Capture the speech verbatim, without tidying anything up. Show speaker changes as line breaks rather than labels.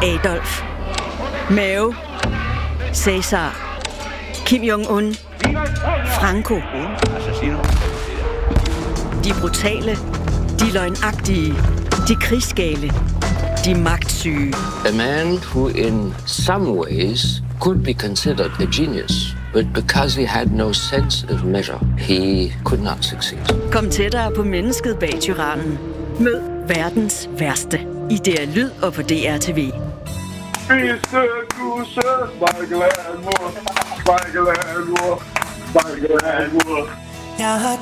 Adolf, Mao, Cæsar, Kim Jong-un, Franco. De brutale, de løgnagtige, de krigsgale, de magtsyge.
A man who in some ways could be considered a genius, but because he had no sense of measure, he could not succeed.
Kom tættere på mennesket bag tyrannen. Mød verdens værste i D R Lyd og på D R T V.
Jeg har